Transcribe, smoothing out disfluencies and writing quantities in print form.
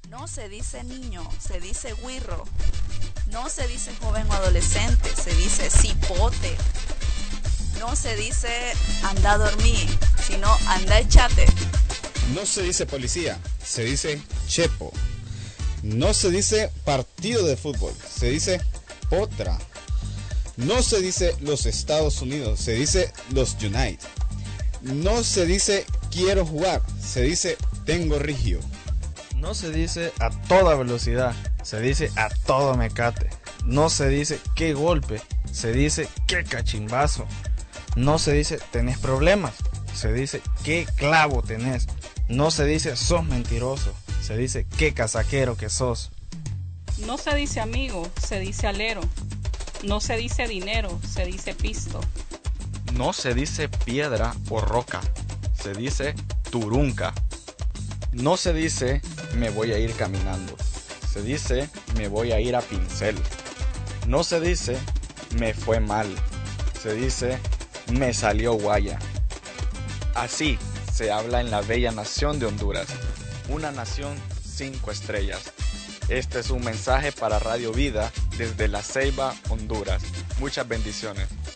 No se dice niño, se dice guirro. No se dice joven o adolescente, se dice cipote. No se dice anda a dormir, sino anda a echate. No se dice policía, se dice chepo. No se dice partido de fútbol, se dice potra. No se dice los Estados Unidos, se dice los United. No se dice quiero jugar, se dice tengo rigio. No se dice a toda velocidad, se dice a todo mecate. No se dice qué golpe, se dice qué cachimbazo. No se dice tenés problemas, se dice qué clavo tenés. No se dice sos mentiroso, se dice qué casaquero que sos. No se dice amigo, se dice alero. No se dice dinero, se dice pisto. No se dice piedra o roca, se dice turunca. No se dice me voy a ir caminando, se dice me voy a ir a pincel. No se dice me fue mal, se dice me salió guaya. Así se habla en la bella nación de Honduras, una nación 5 estrellas. Este es un mensaje para Radio Vida desde La Ceiba, Honduras. Muchas bendiciones.